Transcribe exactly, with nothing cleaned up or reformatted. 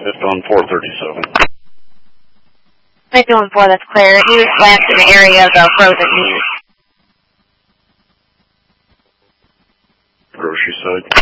It's on four thirty-seven. It's on four, that's clear. He was left in the area of the frozen meat. Grocery side.